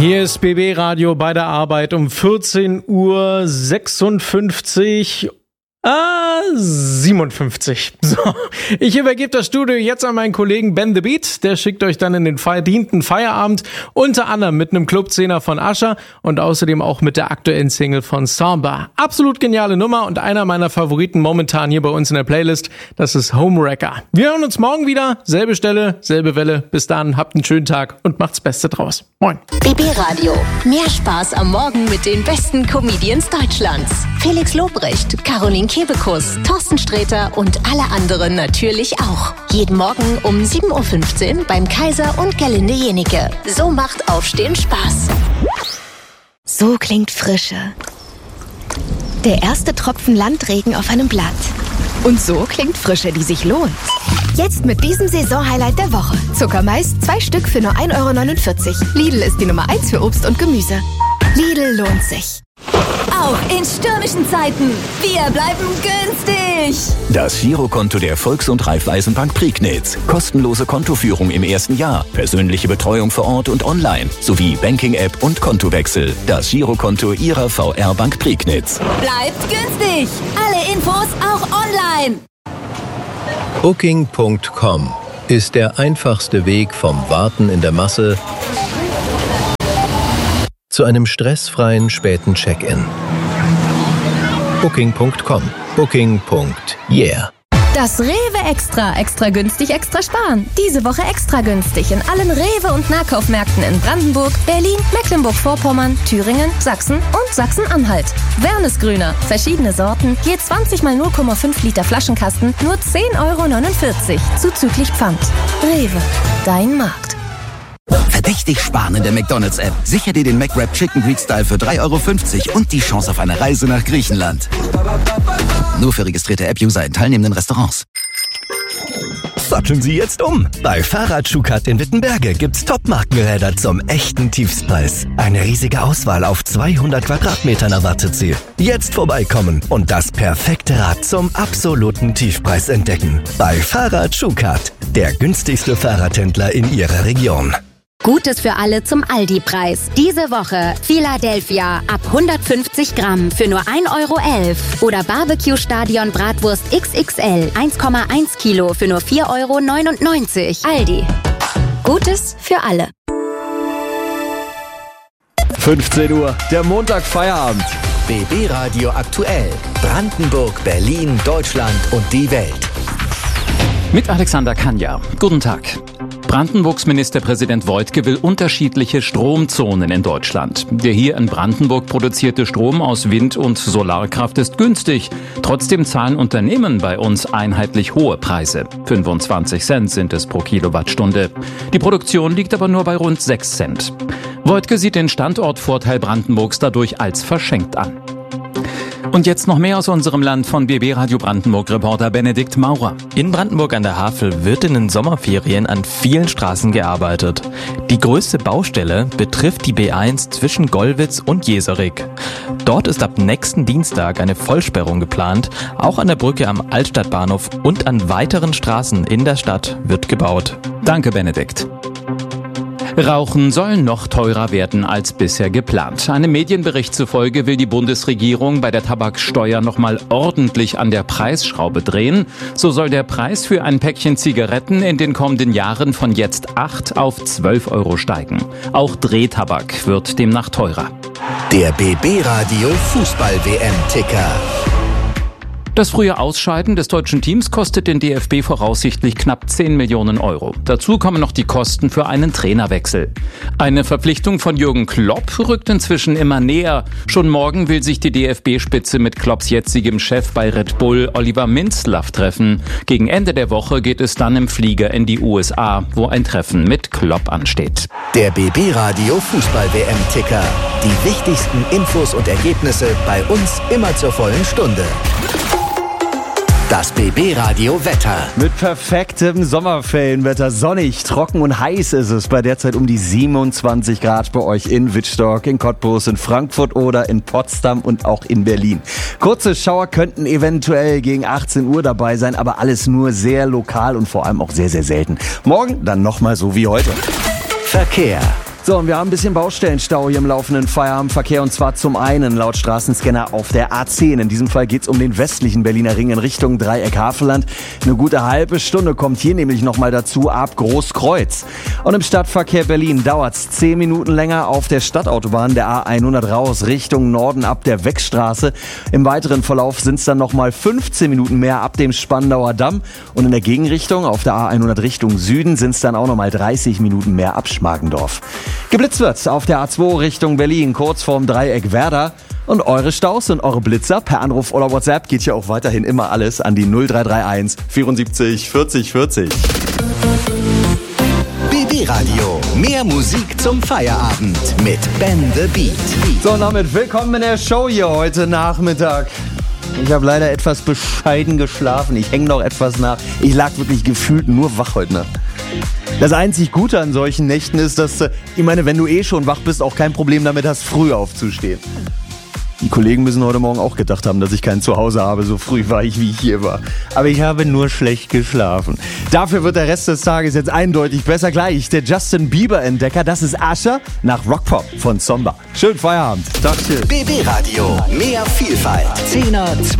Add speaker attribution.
Speaker 1: Hier ist BB Radio bei der Arbeit um 14:56 Uhr. 57. So, ich übergebe das Studio jetzt an meinen Kollegen Ben the Beat. Der schickt euch dann in den verdienten Feierabend, unter anderem mit einem Clubzehner von Usher und außerdem auch mit der aktuellen Single von Samba. Absolut geniale Nummer und einer meiner Favoriten momentan hier bei uns in der Playlist. Das ist Homewrecker. Wir hören uns morgen wieder. Selbe Stelle, selbe Welle. Bis dann, habt einen schönen Tag und macht's Beste draus. Moin.
Speaker 2: BB Radio. Mehr Spaß am Morgen mit den besten Comedians Deutschlands. Felix Lobrecht, Caroline Kebekus, Thorsten Sträter und alle anderen natürlich auch. Jeden Morgen um 7:15 Uhr beim Kaiser und Gerlinde Jenike. So macht Aufstehen Spaß.
Speaker 3: So klingt Frische. Der erste Tropfen Landregen auf einem Blatt. Und so klingt Frische, die sich lohnt. Jetzt mit diesem Saisonhighlight der Woche. Zuckermais, 2 Stück für nur 1,49 €. Lidl ist die Nummer 1 für Obst und Gemüse. Lidl lohnt sich.
Speaker 4: Auch in stürmischen Zeiten. Wir bleiben günstig.
Speaker 5: Das Girokonto der Volks- und Raiffeisenbank Prignitz. Kostenlose Kontoführung im ersten Jahr. Persönliche Betreuung vor Ort und online. Sowie Banking-App und Kontowechsel. Das Girokonto Ihrer VR-Bank Prignitz.
Speaker 4: Bleibt günstig. Alle Infos auch online.
Speaker 6: Booking.com ist der einfachste Weg vom Warten in der Masse zu einem stressfreien späten Check-in. Booking.com. Booking.yeah.
Speaker 7: Das Rewe Extra. Extra günstig, extra sparen. Diese Woche extra günstig in allen Rewe- und Nahkaufmärkten in Brandenburg, Berlin, Mecklenburg-Vorpommern, Thüringen, Sachsen und Sachsen-Anhalt. Wernesgrüner. Verschiedene Sorten. Je 20 mal 0,5 Liter Flaschenkasten. Nur 10,49 € zuzüglich Pfand. Rewe. Dein Markt.
Speaker 8: Verdächtig sparen in der McDonald's-App. Sicher dir den McWrap Chicken Greek Style für 3,50 € und die Chance auf eine Reise nach Griechenland. Nur für registrierte App-User in teilnehmenden Restaurants.
Speaker 9: Satteln Sie jetzt um. Bei Fahrrad-Schukat in Wittenberge gibt's Top-Markenräder zum echten Tiefstpreis. Eine riesige Auswahl auf 200 Quadratmetern erwartet Sie. Jetzt vorbeikommen und das perfekte Rad zum absoluten Tiefpreis entdecken. Bei Fahrrad-Schukat, der günstigste Fahrradhändler in Ihrer Region.
Speaker 10: Gutes für alle zum Aldi-Preis. Diese Woche Philadelphia ab 150 Gramm für nur 1,11 € oder Barbecue Stadion Bratwurst XXL 1,1 Kilo für nur 4,99 €. Aldi. Gutes für alle.
Speaker 11: 15 Uhr, der Montag-Feierabend.
Speaker 5: BB Radio aktuell. Brandenburg, Berlin, Deutschland und die Welt.
Speaker 12: Mit Alexander Kanja. Guten Tag. Brandenburgs Ministerpräsident Woidke will unterschiedliche Stromzonen in Deutschland. Der hier in Brandenburg produzierte Strom aus Wind- und Solarkraft ist günstig. Trotzdem zahlen Unternehmen bei uns einheitlich hohe Preise. 25 Cent sind es pro Kilowattstunde. Die Produktion liegt aber nur bei rund 6 Cent. Woidke sieht den Standortvorteil Brandenburgs dadurch als verschenkt an. Und jetzt noch mehr aus unserem Land von BB Radio Brandenburg-Reporter Benedikt Maurer.
Speaker 13: In Brandenburg an der Havel wird in den Sommerferien an vielen Straßen gearbeitet. Die größte Baustelle betrifft die B1 zwischen Gollwitz und Jeserik. Dort ist ab nächsten Dienstag eine Vollsperrung geplant. Auch an der Brücke am Altstadtbahnhof und an weiteren Straßen in der Stadt wird gebaut.
Speaker 12: Danke, Benedikt. Rauchen soll noch teurer werden als bisher geplant. Einem Medienbericht zufolge will die Bundesregierung bei der Tabaksteuer nochmal ordentlich an der Preisschraube drehen. So soll der Preis für ein Päckchen Zigaretten in den kommenden Jahren von jetzt 8 auf 12 € steigen. Auch Drehtabak wird demnach teurer.
Speaker 5: Der BB Radio Fußball-WM-Ticker.
Speaker 12: Das frühe Ausscheiden des deutschen Teams kostet den DFB voraussichtlich knapp 10 Millionen €. Dazu kommen noch die Kosten für einen Trainerwechsel. Eine Verpflichtung von Jürgen Klopp rückt inzwischen immer näher. Schon morgen will sich die DFB-Spitze mit Klopps jetzigem Chef bei Red Bull Oliver Minzlaff treffen. Gegen Ende der Woche geht es dann im Flieger in die USA, wo ein Treffen mit Klopp ansteht.
Speaker 5: Der BB Radio Fußball-WM-Ticker. Die wichtigsten Infos und Ergebnisse bei uns immer zur vollen Stunde. Das BB Radio Wetter.
Speaker 11: Mit perfektem Sommerferienwetter. Sonnig, trocken und heiß ist es. Bei derzeit um die 27 Grad bei euch in Wittstock, in Cottbus, in Frankfurt oder in Potsdam und auch in Berlin. Kurze Schauer könnten eventuell gegen 18 Uhr dabei sein, aber alles nur sehr lokal und vor allem auch sehr, sehr selten. Morgen dann nochmal so wie heute.
Speaker 5: Verkehr.
Speaker 11: So, und wir haben ein bisschen Baustellenstau hier im laufenden Feierabendverkehr, und zwar zum einen laut Straßenscanner auf der A10. In diesem Fall geht's um den westlichen Berliner Ring in Richtung Dreieck Havelland. Eine gute halbe Stunde kommt hier nämlich nochmal dazu ab Großkreuz. Und im Stadtverkehr Berlin dauert's 10 Minuten länger auf der Stadtautobahn der A100 raus Richtung Norden ab der Weckstraße. Im weiteren Verlauf sind's dann nochmal 15 Minuten mehr ab dem Spandauer Damm. Und in der Gegenrichtung auf der A100 Richtung Süden sind's dann auch nochmal 30 Minuten mehr ab Schmargendorf. Geblitzt wird auf der A2 Richtung Berlin, kurz vorm Dreieck Werder. Und eure Staus und eure Blitzer per Anruf oder WhatsApp geht ja auch weiterhin immer alles an die 0331 74 40 40.
Speaker 5: BB Radio. Mehr Musik zum Feierabend mit Ben the Beat.
Speaker 11: So, und damit willkommen in der Show hier heute Nachmittag. Ich habe leider etwas bescheiden geschlafen. Ich hänge noch etwas nach. Ich lag wirklich gefühlt nur wach heute Nacht. Das einzig Gute an solchen Nächten ist, dass, ich meine, wenn du eh schon wach bist, auch kein Problem damit hast, früh aufzustehen. Die Kollegen müssen heute Morgen auch gedacht haben, dass ich kein Zuhause habe. So früh war ich, wie ich hier war. Aber ich habe nur schlecht geschlafen. Dafür wird der Rest des Tages jetzt eindeutig besser. Gleich der Justin Bieber-Entdecker. Das ist Usher nach Rockpop von Zomba. Schönen Feierabend. Dankeschön.
Speaker 5: BB Radio. Mehr Vielfalt. 10er,